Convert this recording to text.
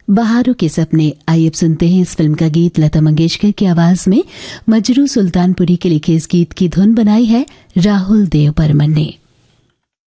बहारों के सपने। आइए अब सुनते हैं इस फिल्म का गीत लता मंगेशकर की आवाज में। मजरू सुल्तानपुरी के लिखे इस गीत की धुन बनाई है राहुल देव बर्मन ने।